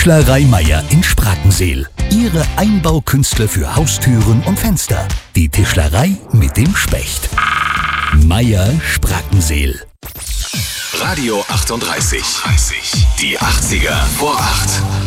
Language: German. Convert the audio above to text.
Tischlerei Meier in Sprakensehl. Ihre Einbaukünstler für Haustüren und Fenster. Die Tischlerei mit dem Specht. Meier Sprakensehl. Radio 38. Die 80er vor 8.